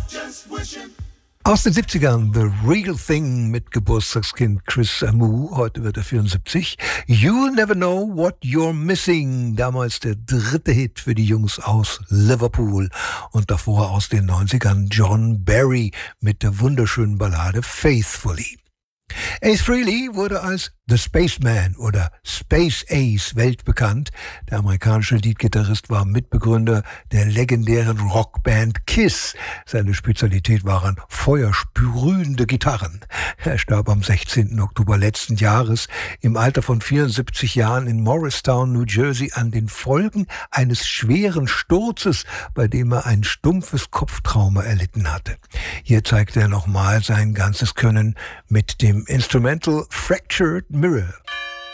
Aus den 70ern, The Real Thing mit Geburtstagskind Chris Amu, heute wird er 74. You'll Never Know What You're Missing, damals der dritte Hit für die Jungs aus Liverpool. Und davor aus den 90ern John Barry mit der wunderschönen Ballade Faithfully. Ace Frehley wurde als The Spaceman oder Space Ace weltbekannt. Der amerikanische Leadgitarrist war Mitbegründer der legendären Rockband Kiss. Seine Spezialität waren feuersprühende Gitarren. Er starb am 16. Oktober letzten Jahres im Alter von 74 Jahren in Morristown, New Jersey, an den Folgen eines schweren Sturzes, bei dem er ein stumpfes Kopftrauma erlitten hatte. Hier zeigte er nochmal sein ganzes Können mit dem Instrumental Fractured Mirror.